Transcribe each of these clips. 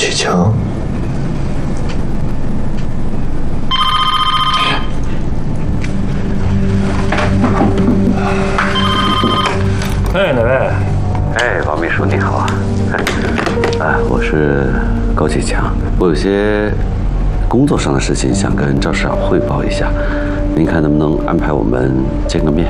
启强。哎，哪位？ 哎，王秘书你好啊！我是高启强，我有些工作上的事情想跟赵市长汇报一下，您看能不能安排我们见个面？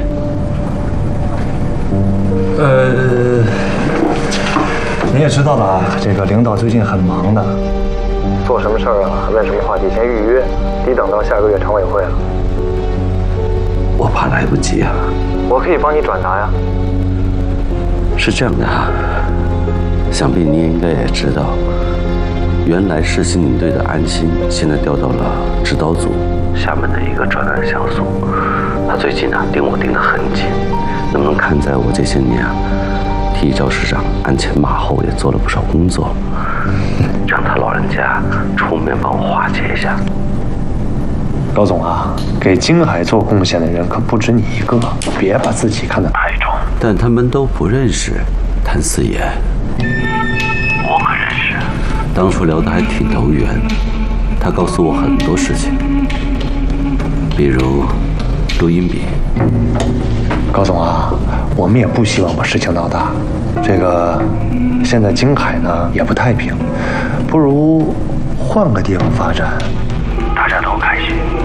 你也知道吧，这个领导最近很忙的，做什么事儿啊，问什么话题先预约，得等到下个月常委会了。 我怕来不及啊。 我可以帮你转达呀。 是这样的啊，想必您应该也知道，原来市刑警队的安心现在调到了指导组厦门的一个专案像素。他最近盯我盯得很紧，能不能看在我这些年替赵市长鞍前马后也做了不少工作，让他老人家出面帮我化解一下。 高总啊，给京海做贡献的人可不止你一个，别把自己看得太重。 但他们都不认识谭思妍，我可认识。当初聊得还挺投缘，他告诉我很多事情，比如录音笔。 高总啊，我们也不希望把事情闹大。这个现在京海呢也不太平，不如换个地方发展，大家都开心。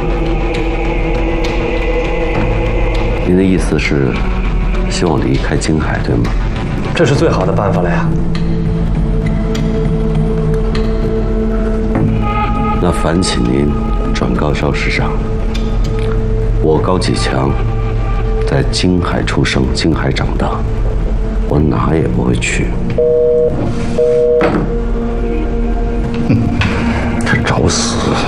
您的意思是希望离开京海，对吗？ 这是最好的办法了呀。 那烦请您转告赵市长，我高启强在京海出生，京海长大，我哪也不会去。 他找死！